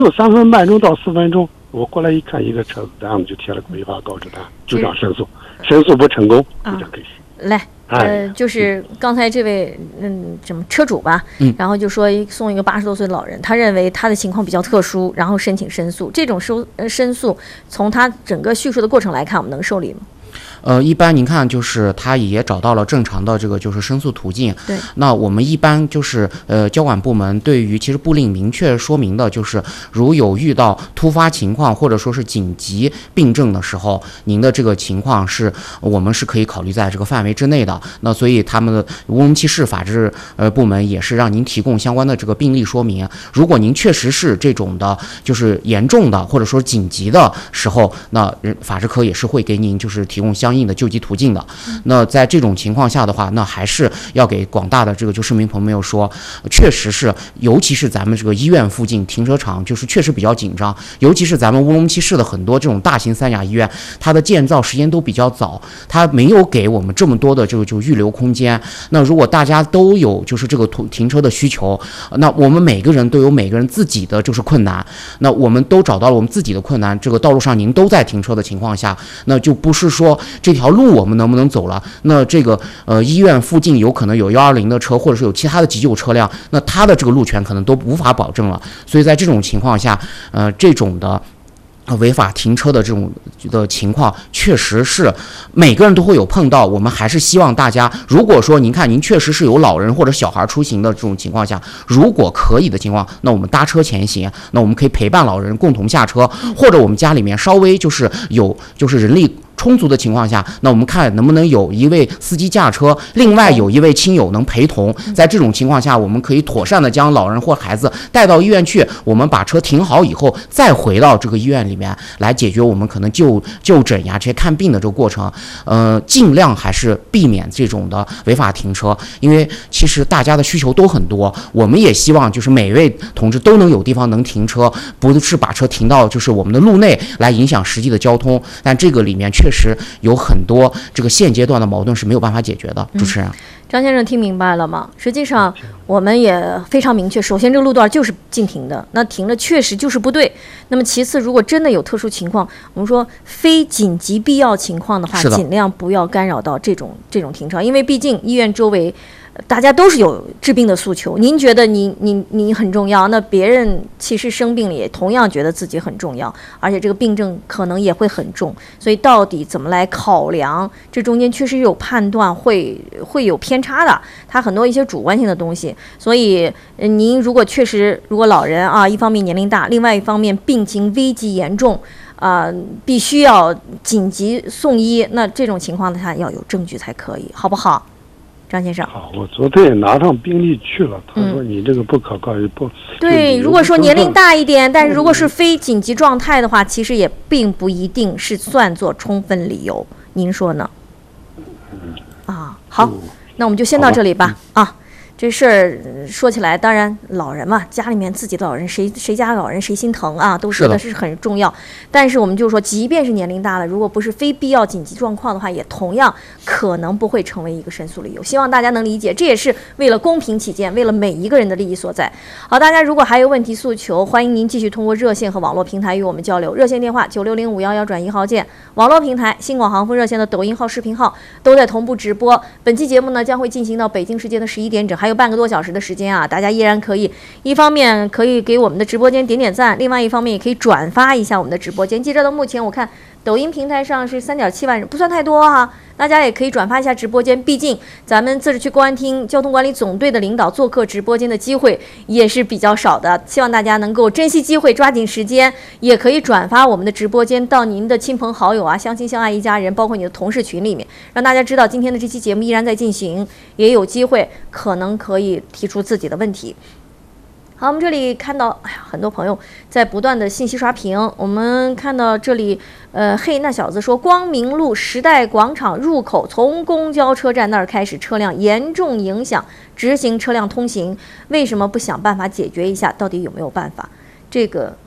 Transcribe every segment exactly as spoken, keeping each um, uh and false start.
就三分半钟到四分钟，我过来一看，一个车子，然后就贴了个违法告知单，就这样申诉，申诉不成功，就这样可以。 来，呃，就是刚才这位嗯，什么车主吧，嗯，然后就说送一个八十多岁的老人，他认为他的情况比较特殊，然后申请申诉。这种收呃申诉，从他整个叙述的过程来看，我们能受理吗？ 呃，一般您看，就是他也找到了正常的这个就是申诉途径。 对。 那我们一般就是呃，交管部门对于其实布令明确说明的，就是如有遇到突发情况或者说是紧急病症的时候，您的这个情况是我们是可以考虑在这个范围之内的。那所以他们的乌鲁木齐市法制呃部门也是让您提供相关的这个病例说明。如果您确实是这种的，就是严重的或者说紧急的时候，那法制科也是会给您就是提供相应的救济途径的。那在这种情况下的话，那还是要给广大的这个就市民朋友说，确实是，尤其是咱们这个医院附近停车场，就是确实比较紧张，尤其是咱们乌鲁木齐市的很多这种大型三甲医院，它的建造时间都比较早，它没有给我们这么多的这个就预留空间。那如果大家都有就是这个停车的需求，那我们每个人都有每个人自己的就是困难，那我们都找到了我们自己的困难，这个道路上您都在停车的情况下，那就不是说这条路我们能不能走了，那这个呃医院附近有可能有一二零的车，或者是有其他的急救车辆，那它的这个路权可能都无法保证了。所以在这种情况下，呃这种的违法停车的这种的情况，确实是每个人都会有碰到。我们还是希望大家，如果说您看您确实是有老人或者小孩出行的这种情况下，如果可以的情况，那我们搭车前行，那我们可以陪伴老人共同下车，或者我们家里面稍微就是有就是人力充足的情况下，那我们看能不能有一位司机驾车，另外有一位亲友能陪同。在这种情况下，我们可以妥善的将老人或孩子带到医院去，我们把车停好以后，再回到这个医院里面来解决我们可能就就诊呀这些看病的这个过程。呃，尽量还是避免这种的违法停车，因为其实大家的需求都很多，我们也希望就是每位同志都能有地方能停车，不是把车停到就是我们的路内来影响实际的交通。但这个里面确实实有很多这个现阶段的矛盾是没有办法解决的。主持人， 嗯、张先生听明白了吗？实际上我们也非常明确，首先这个路段就是禁停的，那停了确实就是不对。那么其次，如果真的有特殊情况，我们说非紧急必要情况的话，尽量不要干扰到这种这种停车，因为毕竟医院周围大家都是有治病的诉求，您觉得你你你很重要，那别人其实生病了也同样觉得自己很重要，而且这个病症可能也会很重，所以到底怎么来考量，这中间确实有判断会会有偏差的，它很多一些主观性的东西。所以您如果确实如果老人啊，一方面年龄大，另外一方面病情危急严重啊、呃，必须要紧急送医，那这种情况他要有证据才可以，好不好？张先生， 好，我昨天也拿上病历去了。他说你这个不可靠，也不对。如果说年龄大一点，但是如果是非紧急状态的话，其实也并不一定是算作充分理由。您说呢？ 嗯啊，好，那我们就先到这里吧。嗯、啊。这事儿说起来，当然老人嘛，家里面自己的老人，谁谁家老人谁心疼啊，都觉得是很重要。但是我们就说，即便是年龄大了，如果不是非必要紧急状况的话，也同样可能不会成为一个申诉理由。希望大家能理解，这也是为了公平起见，为了每一个人的利益所在。好，大家如果还有问题诉求，欢迎您继续通过热线和网络平台与我们交流。热线电话九六零五幺幺转一号键，网络平台新广航风热线的抖音号、视频号都在同步直播。本期节目呢将会进行到北京时间的十一点整，还有有半个多小时的时间啊，大家依然可以一方面可以给我们的直播间点点赞，另外一方面也可以转发一下我们的直播间。截止到目前我看抖音平台上是三点七万人，不算太多哈、啊，大家也可以转发一下直播间，毕竟咱们自治区公安厅交通管理总队的领导做客直播间的机会也是比较少的，希望大家能够珍惜机会，抓紧时间，也可以转发我们的直播间到您的亲朋好友啊、相亲相爱一家人，包括你的同事群里面，让大家知道今天的这期节目依然在进行，也有机会可能可以提出自己的问题。好，我们这里看到，哎呀，很多朋友在不断的信息刷屏。我们看到这里，呃，嘿，那小子说，光明路时代广场入口从公交车站那儿开始，车辆严重影响直行车辆通行，为什么不想办法解决一下？到底有没有办法？这个。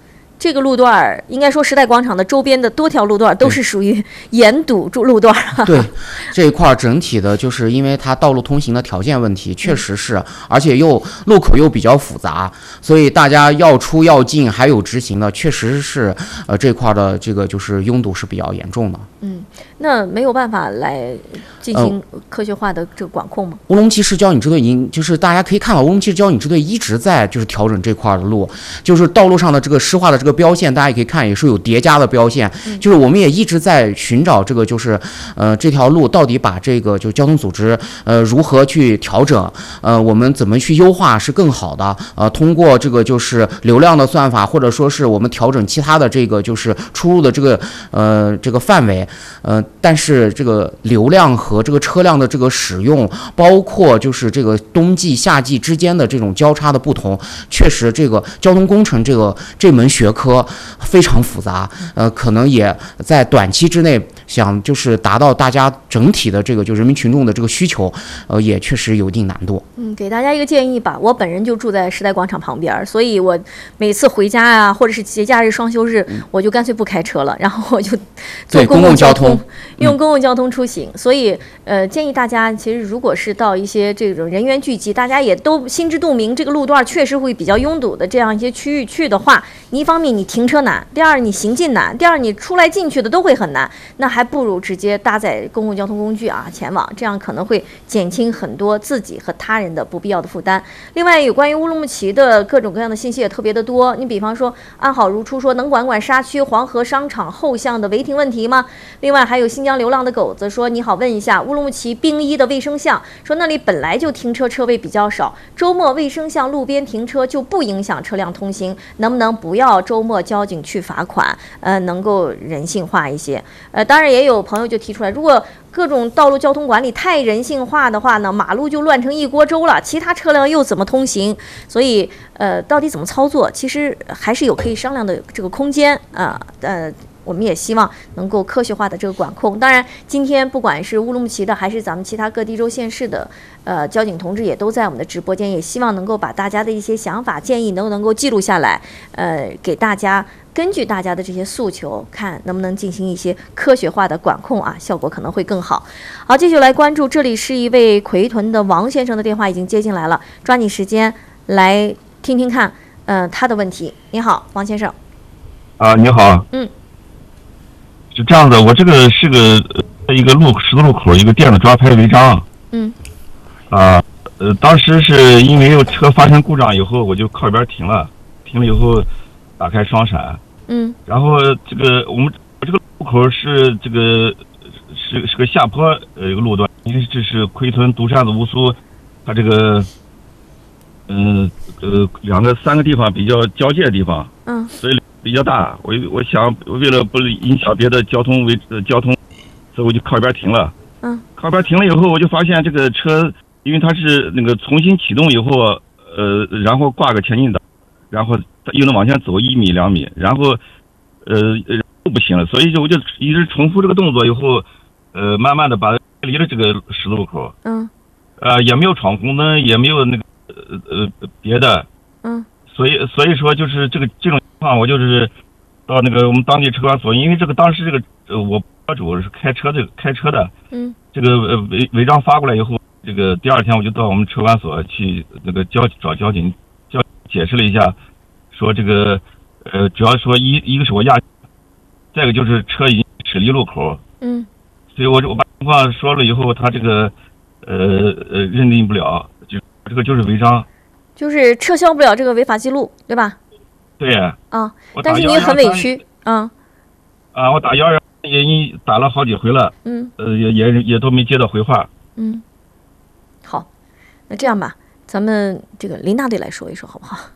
这个路段应该说时代广场的周边的多条路段都是属于严堵住路段。 对，这一块整体的就是因为它道路通行的条件问题，确实是，嗯、而且又路口又比较复杂，所以大家要出要进还有直行的，确实是呃这块的这个就是拥堵是比较严重的。 嗯，那没有办法来进行科学化的这个管控吗？ 乌鲁木齐市交警支队已经就是大家可以看到，乌鲁木齐市交警支队一直在就是调整这块的路，就是道路上的这个湿化的这个标线，大家也可以看，也是有叠加的标线。嗯、就是我们也一直在寻找这个就是呃这条路到底把这个就交通组织呃如何去调整，呃我们怎么去优化是更好的。呃通过这个就是流量的算法，或者说是我们调整其他的这个就是出入的这个呃这个范围。呃，但是这个流量和这个车辆的这个使用，包括就是这个冬季、夏季之间的这种交叉的不同，确实这个交通工程这个这门学科非常复杂。呃，可能也在短期之内想就是达到大家整体的这个就人民群众的这个需求，呃，也确实有一定难度。 嗯，给大家一个建议吧，我本人就住在时代广场旁边，所以我每次回家啊，或者是节假日、双休日，嗯、我就干脆不开车了，然后我就坐公共交通。用公共交通出行，嗯、所以呃，建议大家，其实如果是到一些这种人员聚集，大家也都心知肚明，这个路段确实会比较拥堵的这样一些区域去的话，你一方面你停车难，第二你行进难，第二你出来进去的都会很难，那还不如直接搭载公共交通工具啊前往，这样可能会减轻很多自己和他人的不必要的负担。另外，有关于乌鲁木齐的各种各样的信息也特别的多，你比方说安好如初说能管管沙区黄河商场后巷的违停问题吗？另外还有新疆流浪的狗子说，你好，问一下乌鲁木齐冰一的卫生巷，说那里本来就停车车位比较少，周末卫生巷路边停车就不影响车辆通行，能不能不要周末交警去罚款，呃，能够人性化一些。呃，当然也有朋友就提出来，如果各种道路交通管理太人性化的话呢，马路就乱成一锅粥了，其他车辆又怎么通行？所以呃，到底怎么操作，其实还是有可以商量的这个空间啊，呃。我们也希望能够科学化的这个管控。当然，今天不管是乌鲁木齐的，还是咱们其他各地州县市的，呃，交警同志也都在我们的直播间，也希望能够把大家的一些想法、建议能能够记录下来，呃，给大家根据大家的这些诉求，看能不能进行一些科学化的管控啊，效果可能会更好。好，继续来关注，这里是一位奎屯的王先生的电话已经接进来了，抓紧时间来听听看，呃，他的问题。你好，王先生。 啊，你好。 嗯。 是这样的，我这个是个一个路十字路口一个电子抓拍违章。 嗯。 啊，呃，当时是因为车发生故障以后，我就靠边停了，停了以后打开双闪。 嗯。 然后这个我们这个路口是这个是是个下坡呃一个路段，因为这是奎屯、独山子、乌苏，它这个嗯 呃, 呃两个三个地方比较交界的地方。 嗯。 所以。比较大，我我想为了不影响别的交通为呃交通，所以我就靠边停了。 嗯， 靠边停了以后，我就发现这个车，因为它是那个重新启动以后，呃，然后挂个前进档，然后它又能往前走一米两米，然后呃又不行了，所以就我就一直重复这个动作以后，呃，慢慢的把离了这个十字路口。 嗯， 呃，也没有闯红灯，也没有那个呃呃别的。 嗯。 所以，所以说就是这个这种情况，我就是到那个我们当地车管所，因为这个当时这个呃我车主是开车的开车的， 嗯， 这个呃违违章发过来以后，这个第二天我就到我们车管所去那个交找交警交解释了一下，说这个呃主要说一一个是我压，再一个就是车已经驶离路口， 嗯， 所以我我把情况说了以后，他这个呃呃认定不了，就这个就是违章。 就是撤销不了这个违法记录，对吧？ 对呀。 啊，但是你很委屈，啊。 啊，我打幺幺也已打了好几回了。 嗯。 呃，也也也都没接到回话。 嗯。好，那这样吧，咱们这个林大队来说一说，好不好？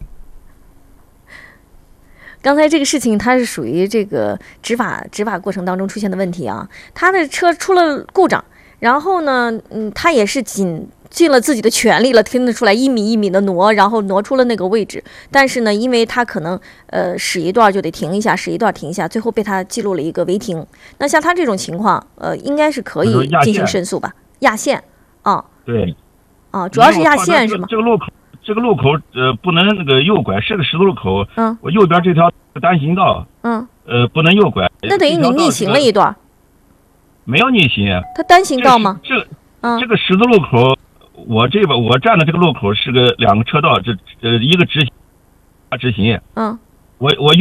刚才这个事情，它是属于这个执法执法过程当中出现的问题啊。他的车出了故障，然后呢，嗯，他也是仅。尽了自己的全力了，听得出来一米一米的挪，然后挪出了那个位置。但是呢，因为他可能呃驶一段就得停一下，驶一段停一下，最后被他记录了一个违停。那像他这种情况，呃，应该是可以进行申诉吧？压线啊？ 对。 啊，主要是压线是吗？ 这个路口这个路口呃不能那个右拐，是个十字路口。 嗯。 我右边这条单行道。 嗯。 呃，不能右拐。 那等于你逆行了一段。 没有逆行。 它单行道吗？ 这嗯。 这个十字路口，我这边我站的这个路口是个两个车道，这呃一个直行，直行。 嗯。 我我右